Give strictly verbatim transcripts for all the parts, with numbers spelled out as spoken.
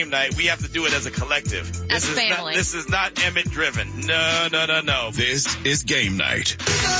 night, we have to do it as a collective. As this is family. Not, this is not Emmett driven. No, no, no, no. This is Game Night.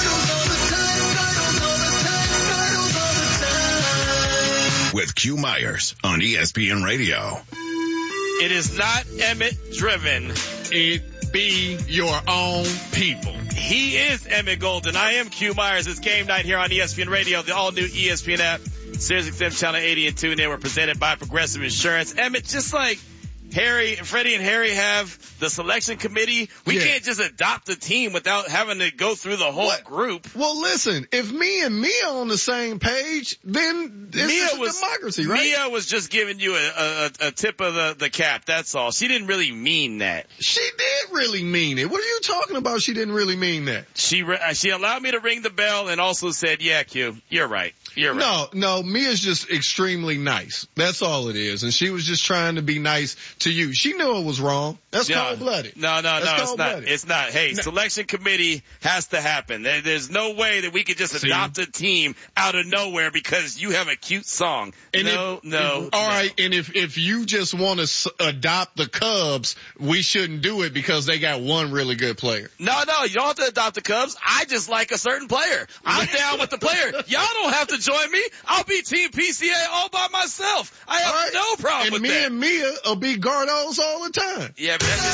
With Q Myers on E S P N Radio. It is not Emmett driven. It be your own people. He is Emmett Golden. I am Q Myers. It's Game Night here on E S P N Radio, the all-new E S P N app. Sirius X M Channel eighty and tune in. We're presented by Progressive Insurance. Emmett, just like Harry, Freddie and Harry have the selection committee, we Yeah. can't just adopt a team without having to go through the whole What? group. Well, listen, if me and Mia on the same page, then it's Mia just a was, democracy, right? Mia was just giving you a, a, a tip of the, the cap. That's all. She didn't really mean that. She did really mean it. What are you talking about? She didn't really mean that. She re- she allowed me to ring the bell and also said, yeah, Q, you're right. You're right. No, no, Mia's just extremely nice. That's all it is. And she was just trying to be nice to you. She knew it was wrong. That's No, cold-blooded. No, no, That's no, it's not. cold-blooded. It's not. Hey, No. selection committee has to happen. There, there's no way that we could just See? adopt a team out of nowhere because you have a cute song. And no, if, no. All no. right, and if if you just want to s- adopt the Cubs, we shouldn't do it because they got one really good player. No, no, you don't have to adopt the Cubs. I just like a certain player. I'm down with the player. Y'all don't have to join me. I'll be Team P C A all by myself. I have All right? no problem and with me that. and Mia will be Gardos all the time. Yeah, but that's,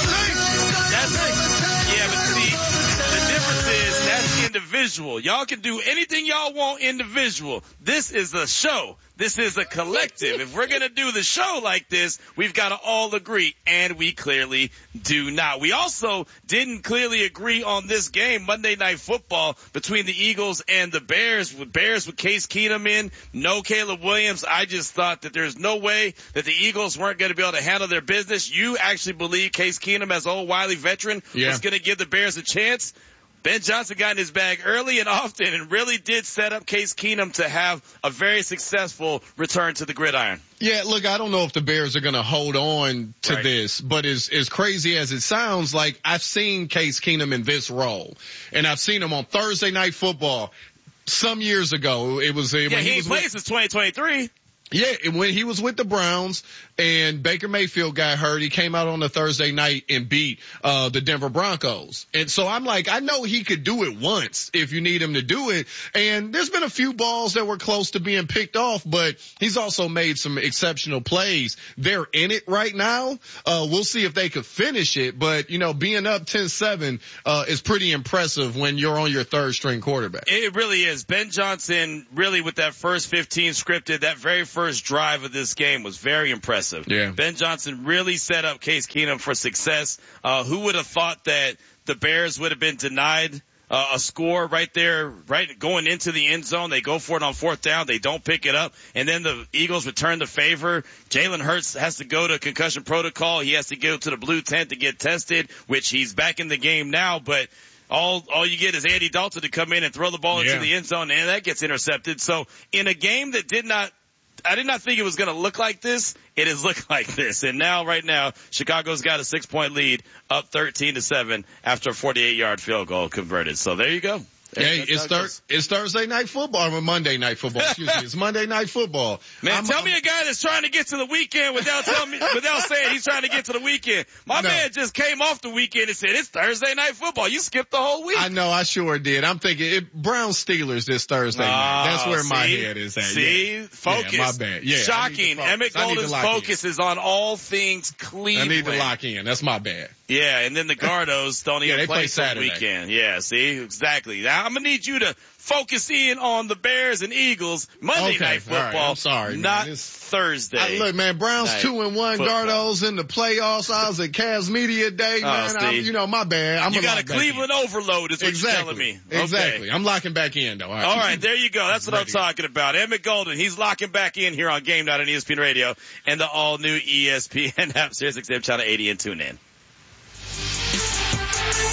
that's yeah, but see, the difference is that's individual. Y'all can do anything y'all want individual. This is a show. This is a collective. If we're gonna do the show like this, we've got to all agree, and we clearly do not. We also didn't clearly agree on this game, Monday Night Football, between the Eagles and the Bears. With Bears with Case Keenum in, no Caleb Williams. I just thought that there's no way that the Eagles weren't going to be able to handle their business. You actually believe Case Keenum, as old wily veteran, Yeah. was going to give the Bears a chance? Ben Johnson got in his bag early and often and really did set up Case Keenum to have a very successful return to the gridiron. Yeah, look, I don't know if the Bears are going to hold on to Right. this, but as, as crazy as it sounds, like I've seen Case Keenum in this role, and I've seen him on Thursday Night Football some years ago. It was, Yeah, when he ain't was played with, since twenty twenty-three. yeah, and when he was with the Browns and Baker Mayfield got hurt, he came out on a Thursday night and beat uh the Denver Broncos. And so I'm like, I know he could do it once if you need him to do it. And there's been a few balls that were close to being picked off, but he's also made some exceptional plays. They're in it right now. Uh we'll see if they could finish it, but you know, being up ten seven uh is pretty impressive when you're on your third string quarterback. It really is. Ben Johnson really with that first fifteen scripted, that very first drive of this game was very impressive. Yeah. Ben Johnson really set up Case Keenum for success. Uh, who would have thought that the Bears would have been denied uh, a score right there, right going into the end zone? They go for it on fourth down. They don't pick it up. And then the Eagles return the favor. Jalen Hurts has to go to concussion protocol. He has to go to the blue tent to get tested, which he's back in the game now, but All, all you get is Andy Dalton to come in and throw the ball Yeah. into the end zone, and that gets intercepted. So in a game that did not, I did not think it was going to look like this, it has looked like this. And now, right now, Chicago's got a six-point lead, up thirteen to seven after a forty-eight yard field goal converted. So there you go. Hey, That's it's, how it thir- goes. it's Thursday night football, or Monday night football, excuse me. It's Monday night football. Man, I'm- tell I'm- me a guy that's trying to get to the weekend without telling me, without saying he's trying to get to the weekend. My No. man just came off the weekend and said it's Thursday night football. You skipped the whole week. I know, I sure did. I'm thinking it, Brown Steelers this Thursday night. That's where my see? head is at. See? Yeah. Focus. Yeah, my bad. Yeah, I need to Shocking. focus. Emmett I need to Golden's lock in. focus is on all things I Cleveland. need to lock in. That's my bad. Yeah, and then the Gardos don't Yeah, even they play, play till Saturday. weekend. Yeah, see? Exactly. Now, I'm going to need you to focus in on the Bears and Eagles Monday Okay, Night all right, Football. I'm sorry, man. Not This- Thursday. I, look, man, Browns Night two and one, football. Gardos in the playoffs. I was at Cavs Media Day, Oh, man. I'm, Steve. you know, my bad. I'm you gonna got a lock back Cleveland overload is in. what Exactly. you're telling me. Okay. Exactly. I'm locking back in, though. All right, All right, there you go. That's what I'm Ready. talking about. Emmett Golden, he's locking back in here on Game Night on E S P N Radio and the all-new E S P N app, Sirius X M Channel eighty, and tune in.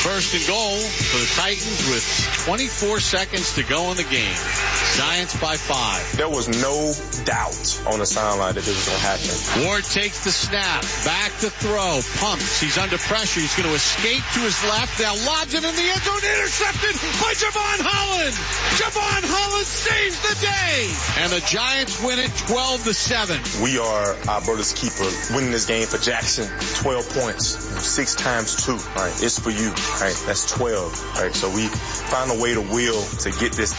First and goal for the Titans with twenty-four seconds to go in the game. Giants by five. There was no doubt on the sideline that this was going to happen. Ward takes the snap, back to throw, pumps. He's under pressure. He's going to escape to his left. Now lobs it in the end zone, intercepted by Javon Holland. Javon Holland saves the day, and the Giants win it twelve to seven. We are our brother's keeper, winning this game for Jackson. twelve points, six times two. Right, it's for you. Right, that's twelve. Right, so we found a way to will to get this.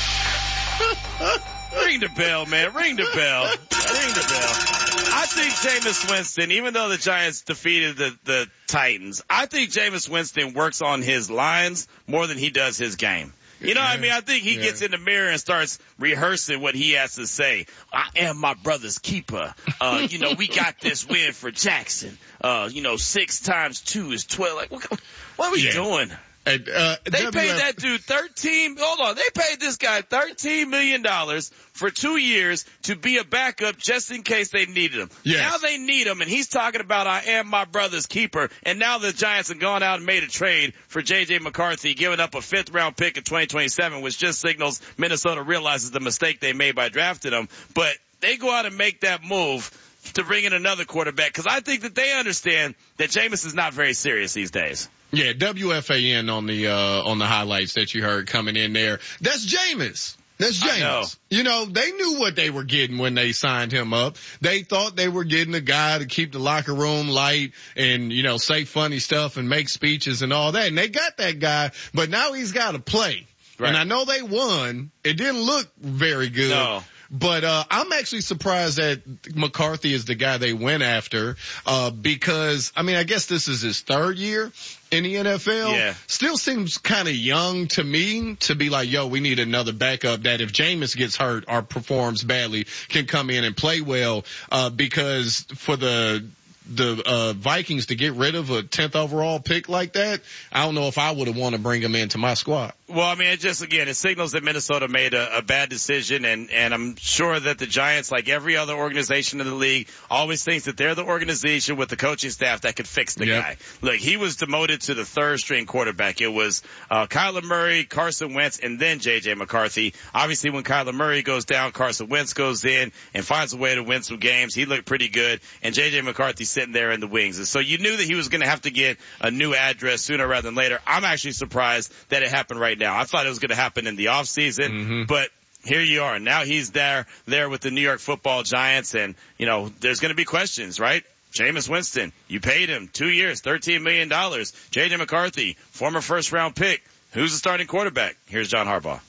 Ring the bell, man. Ring the bell. Ring the bell. I think Jameis Winston, even though the Giants defeated the, the Titans, I think Jameis Winston works on his lines more than he does his game. You know what I mean? I think he yeah. gets in the mirror and starts rehearsing what he has to say. I am my brother's keeper. Uh, you know, we got this win for Jackson. Uh, you know, six times two is twelve. Like, what, what are we yeah. doing? Uh, uh, they W F- paid that dude thirteen, hold on, they paid this guy thirteen million dollars for two years to be a backup just in case they needed him. Yes. Now they need him, and he's talking about I am my brother's keeper, and now the Giants have gone out and made a trade for J J McCarthy, giving up a fifth round pick in twenty twenty-seven, which just signals Minnesota realizes the mistake they made by drafting him. But they go out and make that move to bring in another quarterback, because I think that they understand that Jameis is not very serious these days. Yeah, W F A N on the, uh, on the highlights that you heard coming in there. That's Jameis. That's Jameis. Know. You know, they knew what they were getting when they signed him up. They thought they were getting a guy to keep the locker room light and, you know, say funny stuff and make speeches and all that. And they got that guy, but now he's got to play. Right. And I know they won. It didn't look very good. No. But, uh, I'm actually surprised that McCarthy is the guy they went after, uh, because, I mean, I guess this is his third year in the N F L. Yeah. Still seems kind of young to me to be like, yo, we need another backup that if Jameis gets hurt or performs badly can come in and play well, uh, because for the, the, uh, Vikings to get rid of a tenth overall pick like that, I don't know if I would have wanted to bring him into my squad. Well, I mean, it just, again, it signals that Minnesota made a, a bad decision, and, and I'm sure that the Giants, like every other organization in the league, always thinks that they're the organization with the coaching staff that could fix the yep. guy. Look, he was demoted to the third string quarterback. It was, uh, Kyler Murray, Carson Wentz, and then J J McCarthy. Obviously, when Kyler Murray goes down, Carson Wentz goes in and finds a way to win some games. He looked pretty good, and J J McCarthy sitting there in the wings. And so you knew that he was going to have to get a new address sooner rather than later. I'm actually surprised that it happened right now. I thought it was going to happen in the off season, mm-hmm. but here you are. Now he's there, there with the New York Football Giants, and you know there's going to be questions, right? Jameis Winston, you paid him two years, thirteen million dollars. J J McCarthy, former first round pick. Who's the starting quarterback? Here's John Harbaugh.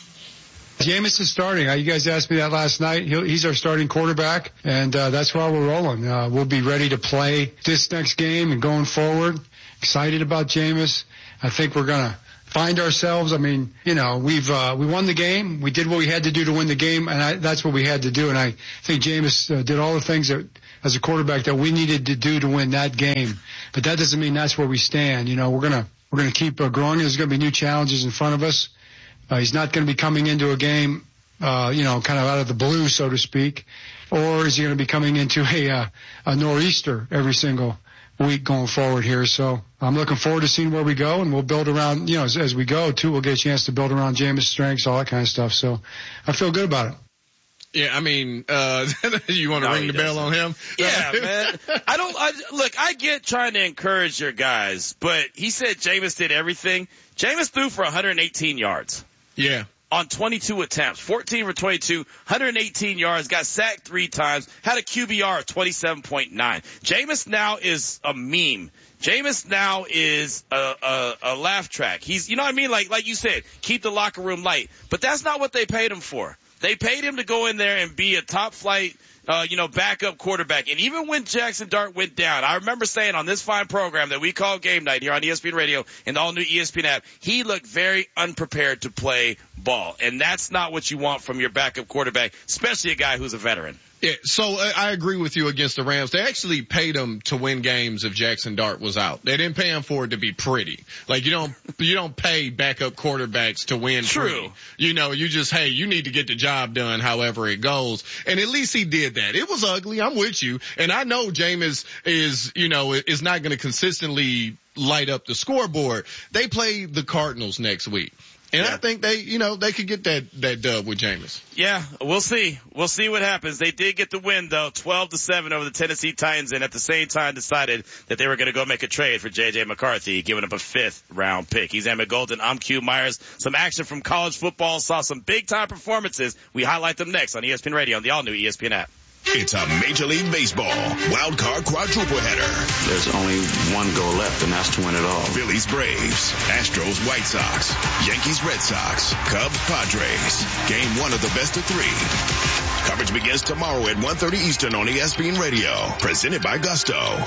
Jameis is starting. You guys asked me that last night. He's our starting quarterback, and uh, that's why we're rolling. Uh, we'll be ready to play this next game and going forward. Excited about Jameis. I think we're going to find ourselves. I mean, you know, we've uh, we won the game. We did what we had to do to win the game, and I, that's what we had to do. And I think Jameis uh, did all the things that, as a quarterback, that we needed to do to win that game. But that doesn't mean that's where we stand. You know, we're gonna we're gonna keep uh, growing. There's going to be new challenges in front of us. Uh, he's not going to be coming into a game, uh, you know, kind of out of the blue, so to speak, or is he going to be coming into a uh, a nor'easter every single week going forward here? So I'm looking forward to seeing where we go, and we'll build around, you know, as, as we go too. We'll get a chance to build around Jameis' strengths, all that kind of stuff. So I feel good about it. Yeah, I mean, uh, you want to no, ring the doesn't. bell on him? Yeah, man. I don't, I, look, I get trying to encourage your guys, but he said Jameis did everything. Jameis threw for one hundred eighteen yards. Yeah. On twenty-two attempts, fourteen for twenty-two, one hundred eighteen yards, got sacked three times, had a Q B R of twenty-seven point nine. Jameis now is a meme. Jameis now is a, a, a laugh track. He's, you know what I mean? Like, like you said, keep the locker room light. But that's not what they paid him for. They paid him to go in there and be a top flight, uh, you know, backup quarterback. And even when Jackson Dart went down, I remember saying on this fine program that we call Game Night here on E S P N Radio and the all new E S P N app, he looked very unprepared to play ball. And that's not what you want from your backup quarterback, especially a guy who's a veteran. Yeah, so uh, I agree with you against the Rams. They actually paid him to win games if Jackson Dart was out. They didn't pay him for it to be pretty. Like you don't, you don't pay backup quarterbacks to win. True. Pretty. You know, you just, hey, you need to get the job done however it goes. And at least he did that. It was ugly. I'm with you. And I know Jameis is, you know, is not going to consistently light up the scoreboard. They play the Cardinals next week. And yeah. I think they, you know, they could get that, that dub with Jameis. Yeah, we'll see. We'll see what happens. They did get the win though, twelve to seven over the Tennessee Titans, and at the same time decided that they were going to go make a trade for J J McCarthy, giving up a fifth round pick. He's Emmett Golden. I'm Q Myers. Some action from college football. Saw some big time performances. We highlight them next on E S P N Radio and the all new E S P N app. It's a Major League Baseball wild card quadruple header. There's only one goal left, and that's to win it all. Phillies Braves, Astros White Sox, Yankees Red Sox, Cubs Padres. Game one of the best of three. Coverage begins tomorrow at one thirty Eastern on E S P N Radio. Presented by Gusto.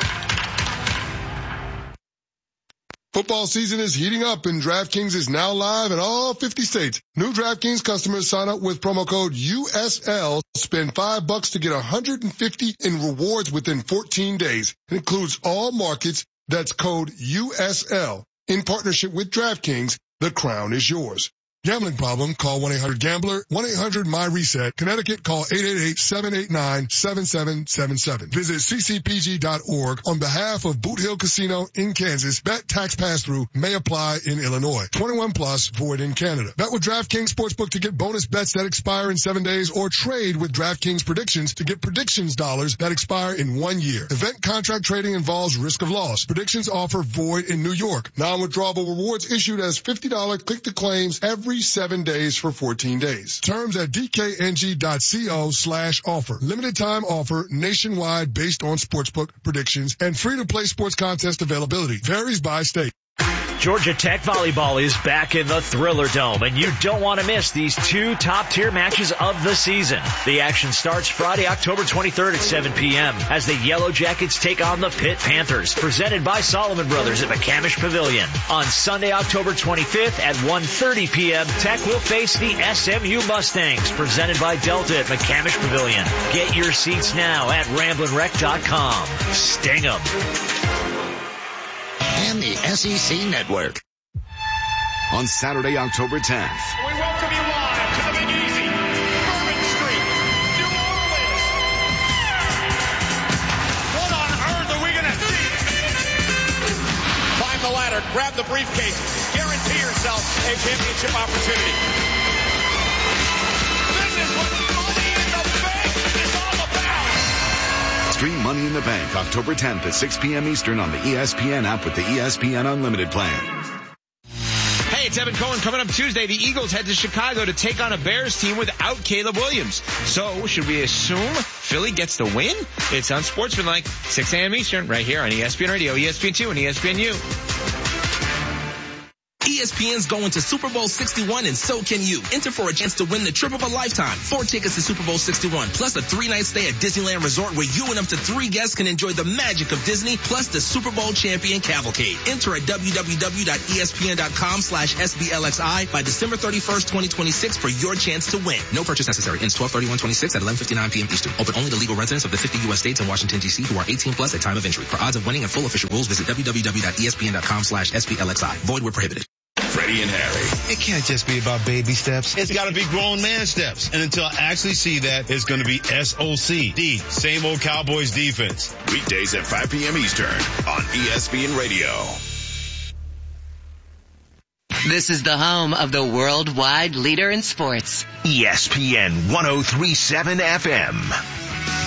Football season is heating up and DraftKings is now live in all fifty states. New DraftKings customers sign up with promo code U S L, spend five bucks to get one hundred fifty in rewards within fourteen days. It includes all markets. That's code U S L. In partnership with DraftKings, the crown is yours. Gambling problem? Call one eight hundred gambler, one eight hundred my reset. Connecticut, call eight eight eight, seven eight nine, seven seven seven seven. Visit c c p g dot org on behalf of Boot Hill Casino in Kansas. Bet tax pass-through may apply in Illinois. twenty-one plus, void in Canada. Bet with DraftKings Sportsbook to get bonus bets that expire in seven days or trade with DraftKings Predictions to get predictions dollars that expire in one year. Event contract trading involves risk of loss. Predictions offer void in New York. Non-withdrawable rewards issued as fifty dollars click-to-claims every seven days for fourteen days. Terms at d k n g dot co slash offer. Limited time offer nationwide based on sportsbook predictions and free to play sports contest availability. Varies by state. Georgia Tech Volleyball is back in the Thriller Dome, and you don't want to miss these two top-tier matches of the season. The action starts Friday, October twenty-third at seven p.m. as the Yellow Jackets take on the Pitt Panthers, presented by Solomon Brothers at McCamish Pavilion. On Sunday, October twenty-fifth at one thirty p.m., Tech will face the S M U Mustangs, presented by Delta at McCamish Pavilion. Get your seats now at ramblin rec dot com. Sting 'em. And the S E C Network. On Saturday, October tenth. We welcome you live to the Big Easy, Bourbon Street, New Orleans. What on earth are we going to see? Climb the ladder, grab the briefcase, guarantee yourself a championship opportunity. This is what Money in the Bank is all about. Stream Money in the Bank October tenth at six p.m. Eastern on the E S P N app with the E S P N Unlimited plan. Hey, it's Evan Cohen. Coming up Tuesday, the Eagles head to Chicago to take on a Bears team without Caleb Williams. So, should we assume Philly gets the win? It's on Sportsmanlike, six a.m. Eastern, right here on E S P N Radio, E S P N two, and E S P N U. E S P N's going to Super Bowl sixty-one, and so can you. Enter for a chance to win the trip of a lifetime. Four tickets to Super Bowl sixty-one, plus a three-night stay at Disneyland Resort where you and up to three guests can enjoy the magic of Disney, plus the Super Bowl champion cavalcade. Enter at w w w dot e s p n dot com slash s b l x i by December thirty-first, twenty twenty-six for your chance to win. No purchase necessary. Ends twelve thirty-one twenty-six at eleven fifty-nine p.m. Eastern. Open only to legal residents of the fifty U S states and Washington, D C who are eighteen plus at time of entry. For odds of winning and full official rules, visit w w w dot e s p n dot com slash s b l x i. Void where prohibited. Freddie and Harry. It can't just be about baby steps. It's got to be grown man steps. And until I actually see that, it's going to be S O C. D, same old Cowboys defense. Weekdays at five p.m. Eastern on E S P N Radio. This is the home of the worldwide leader in sports. E S P N one oh three point seven F M.